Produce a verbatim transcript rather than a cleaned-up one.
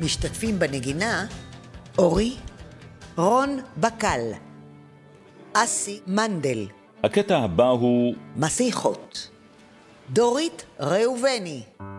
משתתפים בנגינה אורי, רון בקל, אסי מנדל. הקטע הבא הוא מסיכות, דורית ראובני.